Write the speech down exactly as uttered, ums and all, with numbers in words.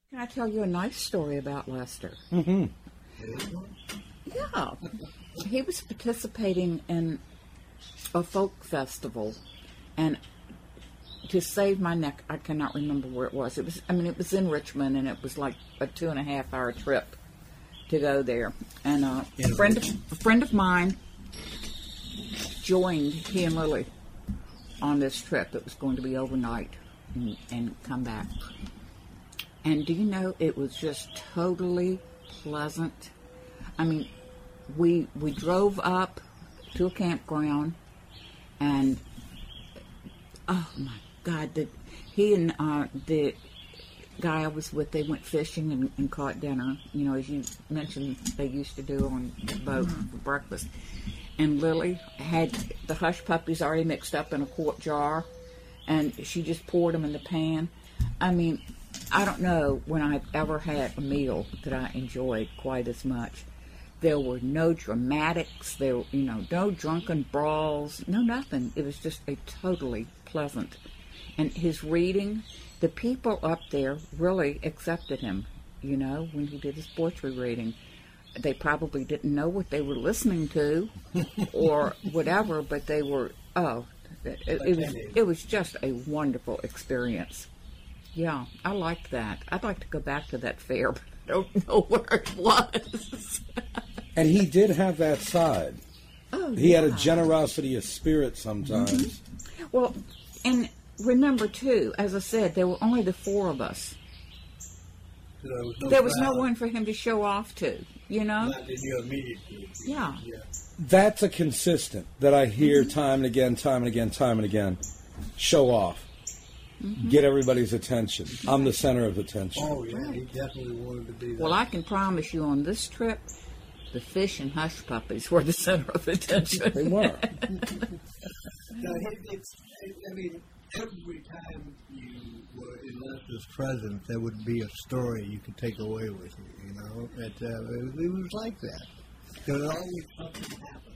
Can I tell you a nice story about Lester? Mm-hmm. Yeah. He was participating in a folk festival, and to save my neck, I cannot remember where it was. It was, I mean, it was in Richmond, and it was like a two and a half hour trip to go there. And uh, a friend, of, a friend of mine joined he and Lily on this trip. It was going to be overnight and, and come back. And do you know, it was just totally pleasant. I mean, we we drove up to a campground, and oh my God, the, he and uh, the guy I was with, they went fishing and, and caught dinner. You know, as you mentioned, they used to do on the boat mm-hmm. for breakfast. And Lily had the hush puppies already mixed up in a quart jar, and she just poured them in the pan. I mean, I don't know when I've ever had a meal that I enjoyed quite as much. There were no dramatics, there were, you know, no drunken brawls, no nothing. It was just a totally pleasant. And his reading, the people up there really accepted him, you know, when he did his poetry reading. They probably didn't know what they were listening to or whatever, but they were, oh, it, it was it was just a wonderful experience. Yeah, I liked that. I'd like to go back to that fair, but I don't know where it was. And he did have that side. Oh, he yeah. had a generosity of spirit sometimes. Mm-hmm. Well, and remember, too, as I said, there were only the four of us. So there was, no, there was no one for him to show off to, you know? Not in your immediate group. Yeah. yeah. That's a consistent that I hear mm-hmm. time and again, time and again, time and again. Show off. Mm-hmm. Get everybody's attention. I'm the center of attention. Oh, yeah, he definitely wanted to be that. Well, I can promise you on this trip, the fish and hush puppies were the center of attention. They were. No, it, it's, I mean, every time you were in Lester's presence, there would be a story you could take away with you, you know? It, uh, it, it was like that. There was always something happening.